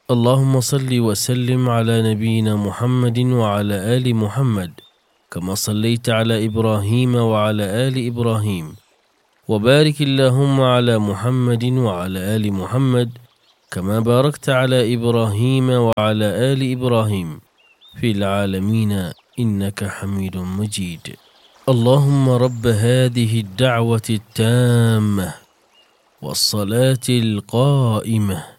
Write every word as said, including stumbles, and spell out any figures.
اللهم صل وسلم على نبينا محمد وعلى آل محمد كما صليت على إبراهيم وعلى آل إبراهيم، وبارك اللهم على محمد وعلى آل محمد كما باركت على إبراهيم وعلى آل إبراهيم في العالمين إنك حميد مجيد. اللهم رب هذه الدعوة التامة والصلاة القائمة